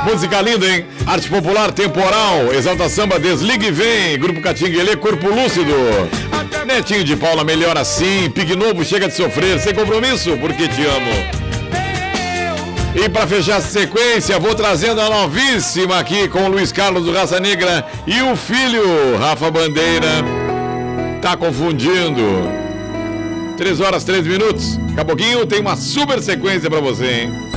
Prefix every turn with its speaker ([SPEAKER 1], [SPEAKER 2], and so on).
[SPEAKER 1] Música linda, hein? Arte popular temporal. Exalta Samba, Desliga e Vem. Grupo Catinguelê, Corpo Lúcido. Netinho de Paula, Melhor Assim. Pig Novo, Chega de Sofrer. Sem Compromisso, Porque Te Amo. E para fechar a sequência, vou trazendo a novíssima aqui com o Luiz Carlos do Raça Negra e o filho, Rafa Bandeira. Tá confundindo. 3 horas, 3 minutos. Daqui a pouquinho tem uma super sequência para você, hein?